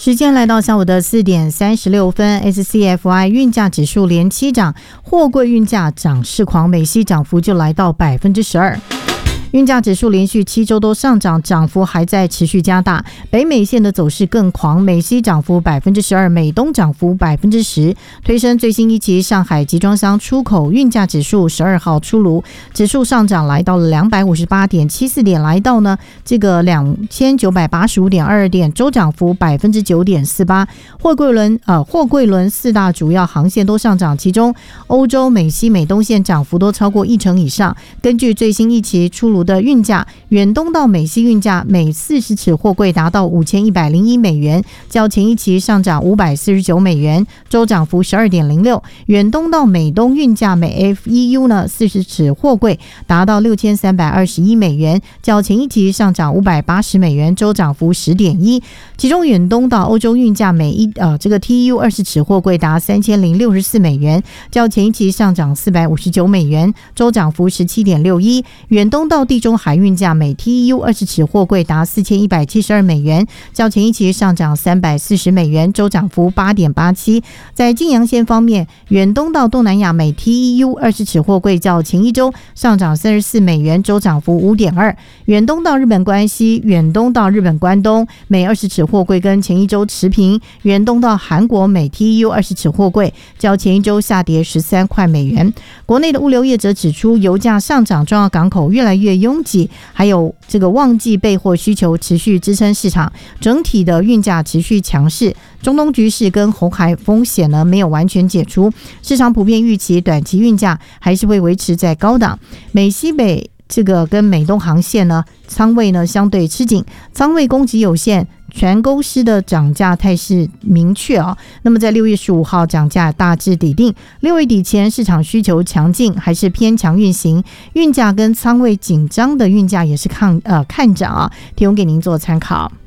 时间来到下午的4点36分 ，SCFI 运价指数连7涨，货柜运价涨势狂，美西涨幅就来到12%。运价指数连续7周都上涨，涨幅还在持续加大。北美线的走势更狂，美西涨幅12%，美东涨幅10%，推升最新一期上海集装箱出口运价指数12号出炉，指数上涨来到了258.74点，来到呢这个2985.22点，周涨幅9.48%。货柜轮4大主要航线都上涨，其中欧洲、美西、美东线涨幅都超过1%以上。根据最新一期出炉的运价，远东到美西运价每40尺货柜达到5101美元，较前一期上涨549美元，周涨幅12.06%。远东到美东运价每 FEU 呢40尺货柜达到6321美元，较前一期上涨580美元，周涨幅10.1%。其中远东到欧洲运价每这个 TEU 20尺货柜达3064美元，较前一期上涨459美元，周涨幅17.61%。远东到地中海运价每 TEU 20尺货柜达4172美元，较前一期上涨340美元，周涨幅8.87%。在近洋线方面，远东到东南亚每 TEU 20尺货柜较前一周上涨34美元，周涨幅5.2%。远东到日本关西、远东到日本关东每20尺货柜跟前一周持平。远东到韩国每 TEU 20尺货柜较前一周下跌13块美元。国内的物流业者指出，油价上涨，重要港口越来越拥挤，还有这个旺季备货需求持续支撑市场，整体的运价持续强势。中东局势跟红海风险呢没有完全解除，市场普遍预期短期运价还是会维持在高档。美西北这个跟美东航线呢，仓位呢相对吃紧，仓位供给有限，全公司的涨价态势明确啊。那么在6月15号涨价大致底定，6月底前市场需求强劲，还是偏强运行，运价跟仓位紧张的运价也是看涨啊，提供给您做参考。